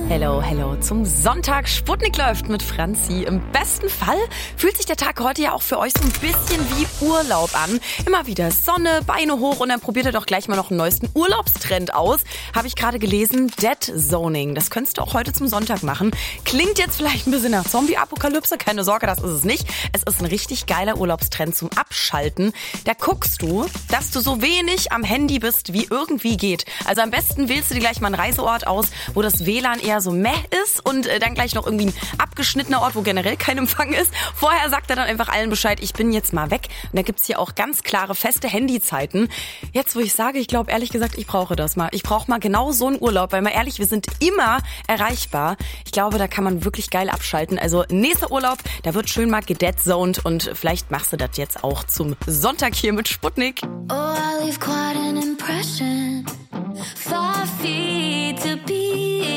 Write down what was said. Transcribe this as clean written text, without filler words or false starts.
Hello, hello zum Sonntag. Sputnik läuft mit Franzi. Im besten Fall fühlt sich der Tag heute ja auch für euch so ein bisschen wie Urlaub an. Immer wieder Sonne, Beine hoch und dann probiert ihr doch gleich mal noch einen neuesten Urlaubstrend aus. Habe ich gerade gelesen, Dead Zoning. Das könntest du auch heute zum Sonntag machen. Klingt jetzt vielleicht ein bisschen nach Zombie-Apokalypse. Keine Sorge, das ist es nicht. Es ist ein richtig geiler Urlaubstrend zum Abschalten. Da guckst du, dass du so wenig am Handy bist, wie irgendwie geht. Also am besten wählst du dir gleich mal einen Reiseort aus, wo das WLAN eher so meh ist und dann gleich noch irgendwie ein abgeschnittener Ort, wo generell kein Empfang ist. Vorher sagt er dann einfach allen Bescheid, ich bin jetzt mal weg. Und da gibt's hier auch ganz klare, feste Handyzeiten. Jetzt, wo ich sage, ich glaube ehrlich gesagt, ich brauche das mal. Ich brauche mal genau so einen Urlaub, weil mal ehrlich, wir sind immer erreichbar. Ich glaube, da kann man wirklich geil abschalten. Also nächster Urlaub, da wird schön mal gedeadzoned und vielleicht machst du das jetzt auch zum Sonntag hier mit Sputnik. Oh, I leave quite an impression. 5 feet to be